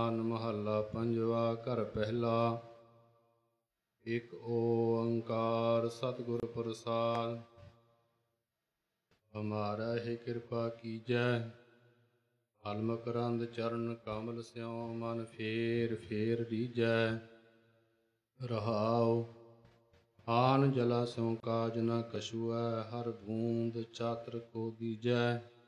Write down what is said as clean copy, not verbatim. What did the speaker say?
ਮਕਾਨ ਮਹੱਲਾ ਪੰਜਵਾ। ਘਰ ਪਹਿਲਾ। ਇਕ ਓੰਕਾਰ ਸਤਿਗੁਰ ਪ੍ਰਸਾਦਿ। ਹਮਾਰਾ ਹੀ ਕਿਰਪਾ ਕੀਜੈ। ਮਲ ਮਕਰੰਦ ਚਰਨ ਕਮਲ ਸਿਉ ਮਨ ਫੇਰ ਫੇਰ ਰੀਝੈ। ਰਹਾਉ ਆਨ ਜਲਾ ਸਿਉ ਕਾਜ ਨ ਕਛੁਐ। ਹਰ ਬੂੰਦ ਚਾਤਰ ਕੋ ਦੀਜੈ।